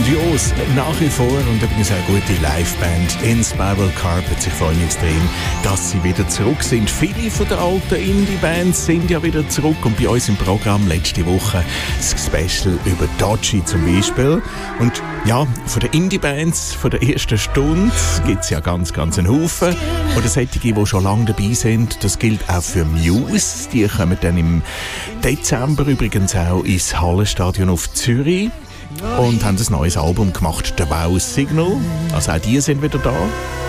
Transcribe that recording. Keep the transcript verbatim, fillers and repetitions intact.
grandios nach wie vor und übrigens eine gute Liveband in Spiral Carpets. Ich freue mich extrem, dass sie wieder zurück sind. Viele von den alten Indie-Bands sind ja wieder zurück und bei uns im Programm letzte Woche das Special über Dodgy zum Beispiel. Und ja, von den Indie-Bands von der ersten Stunde gibt es ja ganz, ganz einen Haufen. Oder solche, die schon lange dabei sind. Das gilt auch für Muse. Die kommen dann im Dezember übrigens auch ins Hallenstadion auf Zürich und haben ein neues Album gemacht, The Wow Signal. Also auch die sind wieder da.